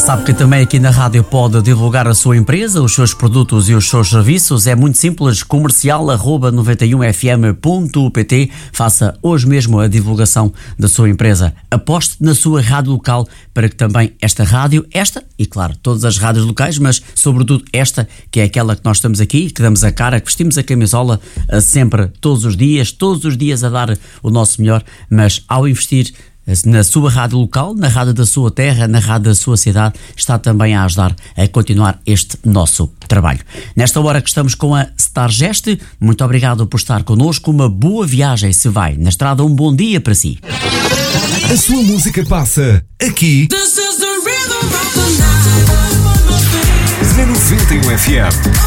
Sabe que também aqui na rádio pode divulgar a sua empresa, os seus produtos e os seus serviços. É muito simples, comercial@91fm.pt. Faça hoje mesmo a divulgação da sua empresa. Aposte na sua rádio local para que também esta rádio, e claro, todas as rádios locais, mas sobretudo esta, que é aquela que nós estamos aqui, que damos a cara, que vestimos a camisola sempre, todos os dias a dar o nosso melhor, mas ao investir na sua rádio local, na rádio da sua terra, na rádio da sua cidade, está também a ajudar a continuar este nosso trabalho. Nesta hora que estamos com a Stargest, muito obrigado por estar connosco, uma boa viagem se vai na estrada, um bom dia para si. A sua música passa aqui na 91 FM.